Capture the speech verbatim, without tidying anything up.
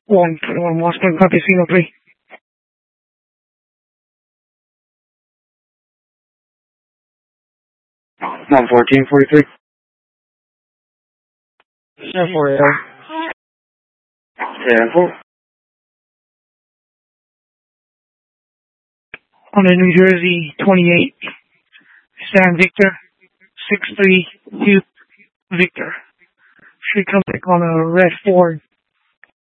One, one, Washington, copy, signal three. One fourteen forty three. Seven four eight. Seven four. On the New Jersey twenty eight. Sam Victor. Six three two Victor. Should come back on a red Ford.